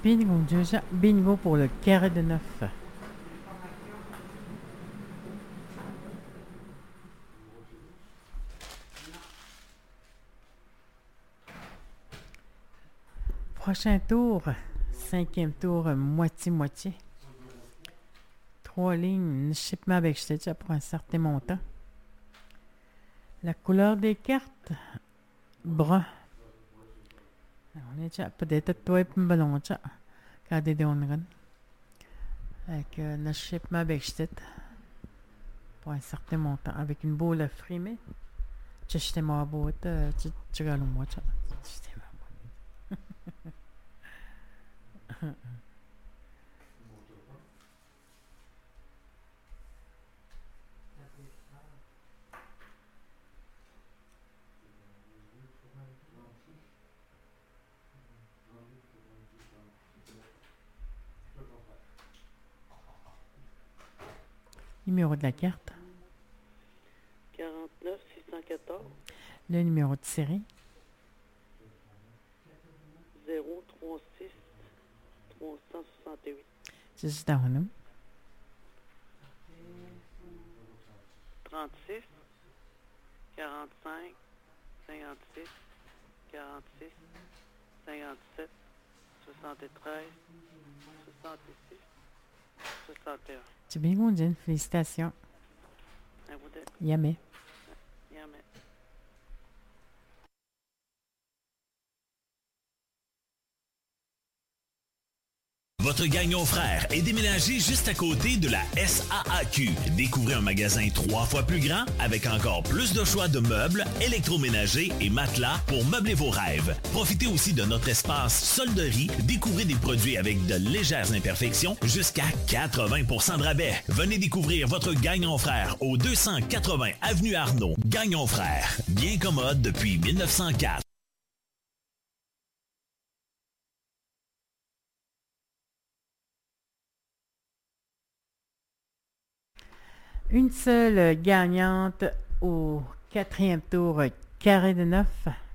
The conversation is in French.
Bingo pour le carré de 9. Prochain tour, 5e tour, moitié-moitié. 3 lignes, shipment avec Stitch pour un certain montant. La couleur des cartes, brun. On est déjà peut-être toi et un ballon de chat. Quand des donneries. Avec le shipment avec Stitch pour un certain montant. Avec une boule frimée. Tu as ma boîte, tu regardes moi chat. Numéro de la carte. 49 614. Le numéro de série. 036 368. C'est juste à nous. 36 45 56 46 57 73 66 61. Tu es bien gondine. Félicitations. À vous deux. Yamé. Yamé. Votre Gagnon Frère est déménagé juste à côté de la SAAQ. Découvrez un magasin 3 fois plus grand avec encore plus de choix de meubles, électroménagers et matelas pour meubler vos rêves. Profitez aussi de notre espace solderie. Découvrez des produits avec de légères imperfections jusqu'à 80% de rabais. Venez découvrir votre Gagnon Frère au 280 Avenue Arnaud. Gagnon Frère, bien commode depuis 1904. Une seule gagnante au 4e tour, carré de 9.